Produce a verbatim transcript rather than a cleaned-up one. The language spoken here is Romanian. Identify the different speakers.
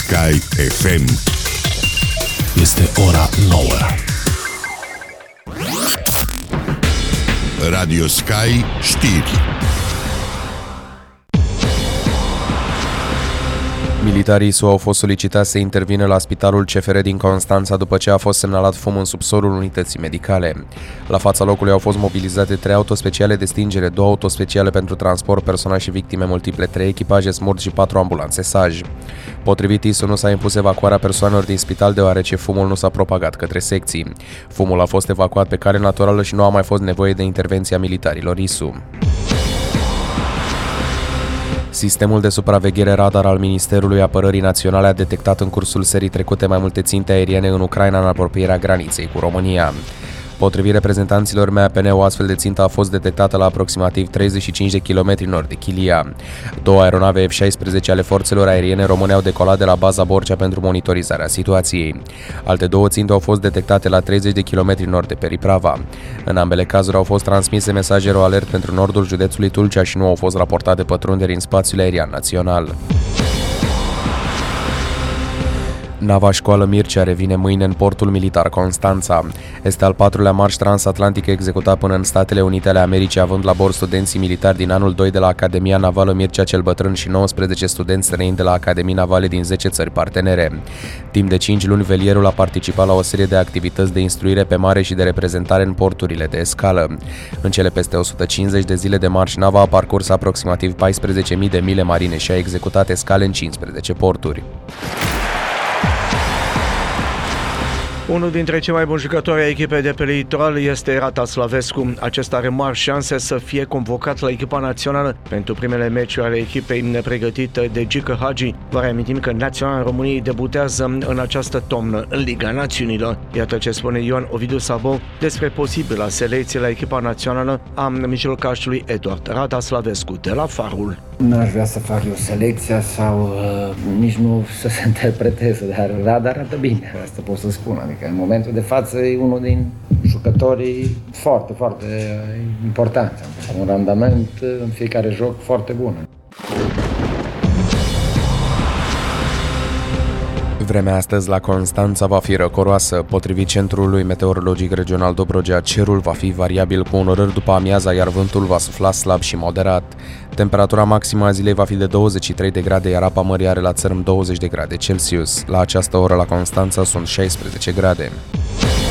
Speaker 1: Sky F M.
Speaker 2: Este ora nouă.
Speaker 1: Radio Sky știri.
Speaker 3: Militarii S U A au fost solicitați să intervină la spitalul C F R din Constanța după ce a fost semnalat fum în subsolul unității medicale. La fața locului au fost mobilizate trei autospeciale de stingere, două autospeciale pentru transport, persoane și victime multiple, trei echipaje SMURD și patru ambulanțe S A J. Potrivit I S U, nu s-a impus evacuarea persoanelor din spital deoarece fumul nu s-a propagat către secții. Fumul a fost evacuat pe cale naturală și nu a mai fost nevoie de intervenția militarilor I S U. Sistemul de supraveghere radar al Ministerului Apărării Naționale a detectat în cursul serii trecute mai multe ținte aeriene în Ucraina în apropierea graniței cu România. Potrivit reprezentanților M A P N, o astfel de țintă a fost detectată la aproximativ treizeci și cinci de kilometri nord de Chilia. Două aeronave F șaisprezece ale forțelor aeriene române au decolat de la baza Borcea pentru monitorizarea situației. Alte două ținte au fost detectate la treizeci de kilometri nord de Periprava. În ambele cazuri au fost transmise mesaje alert pentru nordul județului Tulcea și nu au fost raportate pătrunderi în spațiul aerian național. Nava Școală Mircea revine mâine în portul militar Constanța. Este al patrulea marș transatlantic executat până în Statele Unite ale Americii, având la bord studenții militari din anul doi de la Academia Navală Mircea cel Bătrân și nouăsprezece studenți străini de la Academii Navale din zece țări partenere. Timp de cinci luni, velierul a participat la o serie de activități de instruire pe mare și de reprezentare în porturile de escală. În cele peste o sută cincizeci de zile de marș, nava a parcurs aproximativ paisprezece mii de mile marine și a executat escale în cincisprezece porturi.
Speaker 4: Unul dintre cei mai buni jucători ai echipei de pe litoral este Rada Slavescu. Acesta are mari șanse să fie convocat la echipa națională pentru primele meciuri ale echipei nepregătite de Gică Hagi. Vă reamintim că Naționala României debutează în această toamnă în Liga Națiunilor. Iată ce spune Ioan Ovidiu Sabo despre posibila selecție la echipa națională a mijlocașului Eduard Rada Slavescu de la Farul.
Speaker 5: N-aș vrea să fac eu selecția sau uh, nici nu să se interpreteze, dar Rada arată bine, asta pot să spun. Adică în momentul de față e unul din jucătorii foarte, foarte importanți. Un randament în fiecare joc foarte bun.
Speaker 3: Vremea astăzi la Constanța va fi răcoroasă. Potrivit Centrului Meteorologic Regional Dobrogea, cerul va fi variabil cu înnorări după amiaza, iar vântul va sufla slab și moderat. Temperatura maximă a zilei va fi de douăzeci și trei de grade, iar apa mării are la țărm douăzeci de grade Celsius. La această oră la Constanța sunt șaisprezece grade.